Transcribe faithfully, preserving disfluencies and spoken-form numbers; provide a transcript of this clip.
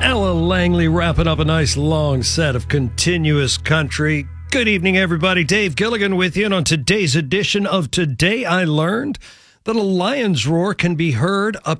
Ella Langley wrapping up a nice long set of continuous country. Good evening, everybody. Dave Gilligan with you. And on today's edition of Today I Learned that a lion's roar can be heard up